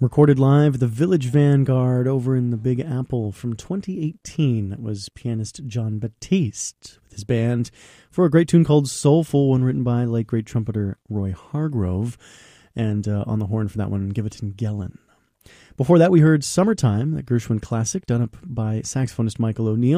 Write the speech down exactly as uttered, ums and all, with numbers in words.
Recorded live at the Village Vanguard over in the Big Apple from twenty eighteen. That was pianist John Batiste with his band for a great tune called Soulful, one written by late great trumpeter Roy Hargrove. And uh, on the horn for that one, Giveton Gellin. Before that, we heard Summertime, that Gershwin classic done up by saxophonist Michael O'Neill.